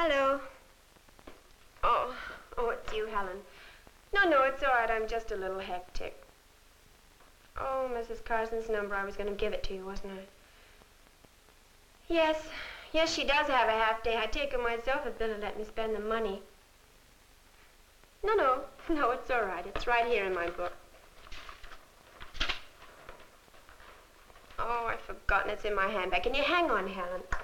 Hello. Oh, it's you, Helen. No, it's all right. I'm just a little hectic. Oh, Mrs. Carson's number. I was going to give it to you, wasn't I? Yes, she does have a half day. I take her myself if Billy let me spend the money. No, it's all right. It's right here in my book. Oh, I've forgotten it's in my handbag. Can you hang on, Helen?